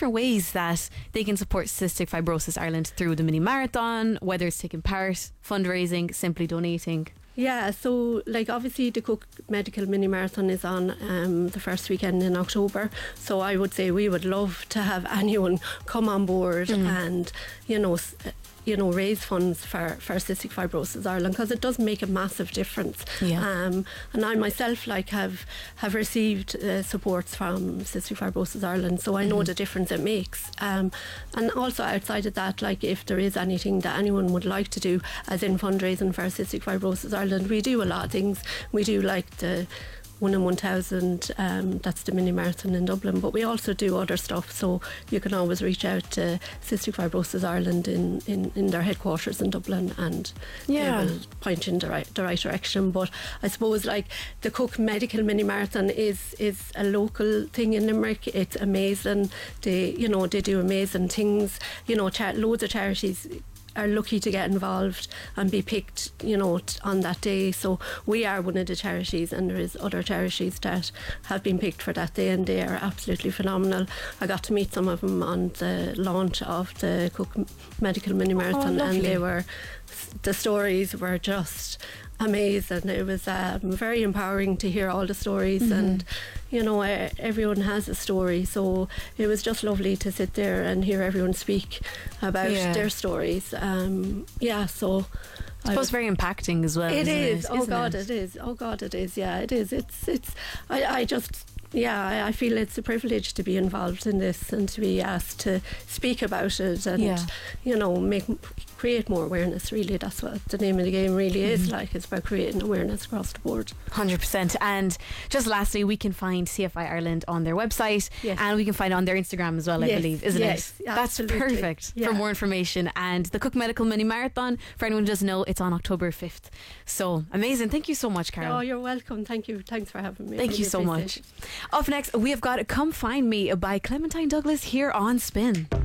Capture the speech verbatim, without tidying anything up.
different ways that they can support Cystic Fibrosis Ireland through the mini marathon, whether it's taking part, fundraising, simply donating. Yeah, so like obviously the Cook Medical Mini Marathon is on um, the first weekend in October, so I would say we would love to have anyone come on board mm. and you know s- you know raise funds for, for Cystic Fibrosis Ireland, because it does make a massive difference. Yeah. Um, and I myself like have have received uh, supports from Cystic Fibrosis Ireland, so I know mm-hmm. the difference it makes. Um, and also outside of that, like if there is anything that anyone would like to do, as in fundraising for Cystic Fibrosis Ireland, we do a lot of things. We do like the one in one thousand, um, that's the mini marathon in Dublin, but we also do other stuff, so you can always reach out to Cystic Fibrosis Ireland in, in, in their headquarters in Dublin, and yeah. they will point you in the right, the right direction. But I suppose like the Cook Medical Mini Marathon is is a local thing in Limerick. It's amazing. They you know they do amazing things. You know, char- loads of charities are lucky to get involved and be picked, you know, t- on that day. So we are one of the charities, and there is other charities that have been picked for that day, and they are absolutely phenomenal. I got to meet some of them on the launch of the Cook Medical Mini Marathon, oh, and they were, the stories were just amazing. It was um, very empowering to hear all the stories, mm-hmm. and you know, uh, everyone has a story, so it was just lovely to sit there and hear everyone speak about yeah. their stories. Um, yeah, so I suppose very impacting as well. It is. It? Oh God, it? it is. Oh God, it is. Yeah, it is. It's. It's. I. I just. Yeah, I, I feel it's a privilege to be involved in this and to be asked to speak about it, and yeah. you know, make create more awareness. Really, that's what the name of the game really is. Mm-hmm. Like, it's about creating awareness across the board. one hundred percent. And just lastly, we can find C F I Ireland on their website, yes. and we can find it on their Instagram as well, I yes. believe, isn't yes, it? absolutely. That's perfect yeah. for more information. And the Cook Medical Mini Marathon, for anyone who doesn't know, it's on October fifth. So amazing. Thank you so much, Carol. Oh, you're welcome. Thank you. Thanks for having me. Thank really you so much. it. Up next, we have got Come Find Me by Clementine Douglas here on Spin.